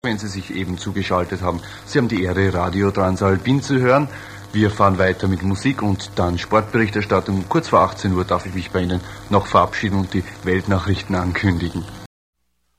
wenn Sie sich eben zugeschaltet haben. Sie haben die Ehre, Radio Transalpin zu hören. Wir fahren weiter mit Musik und dann Sportberichterstattung. Kurz vor 18 Uhr darf ich mich bei Ihnen noch verabschieden und die Weltnachrichten ankündigen.